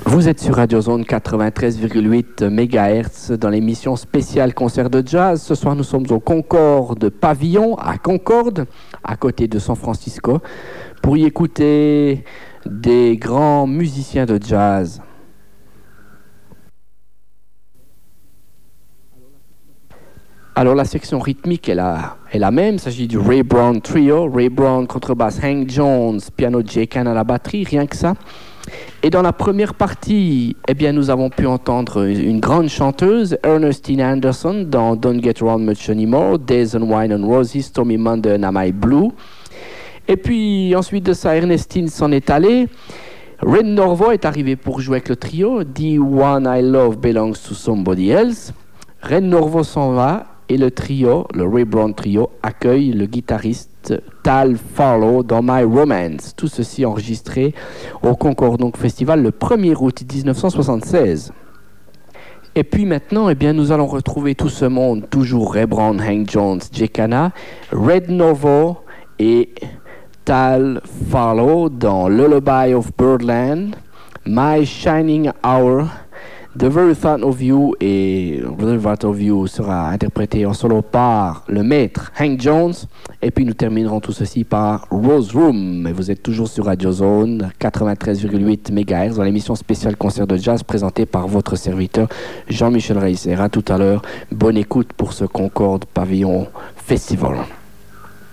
Vous êtes sur Radio Zone 93,8 MHz dans l'émission spéciale concert de jazz. Ce soir, nous sommes au Concorde Pavillon à Concorde, à côté de San Francisco, pour y écouter des grands musiciens de jazz. Alors la section rythmique est la même, il s'agit du Ray Brown Trio, Ray Brown contrebasse, Hank Jones, piano Jay Kahn à la batterie, rien que ça. Et dans la première partie, eh bien, nous avons pu entendre une grande chanteuse, Ernestine Anderson, dans Don't Get Around Much Anymore, Days and Wine and Roses, Stormy Monday and Am I Blue. Et puis ensuite de ça, Ernestine s'en est allée. Red Norvo est arrivé pour jouer avec le trio, The One I Love Belongs to Somebody Else. Red Norvo s'en va. Et le trio, le Ray Brown Trio, accueille le guitariste Tal Farlow dans My Romance. Tout ceci enregistré au Concorde Festival le 1er août 1976. Et puis maintenant, eh bien, nous allons retrouver tout ce monde, toujours Ray Brown, Hank Jones, Jay Kahn, Red Norvo et Tal Farlow dans Lullaby of Birdland, My Shining Hour, The Very Thought of You, et The Very Thought of You sera interprété en solo par le maître Hank Jones. Et puis nous terminerons tout ceci par Rose Room. Et vous êtes toujours sur Radio Zone 93,8 MHz dans l'émission spéciale concert de jazz présentée par votre serviteur Jean-Michel Reisser. À tout à l'heure. Bonne écoute pour ce Concorde Pavillon Festival.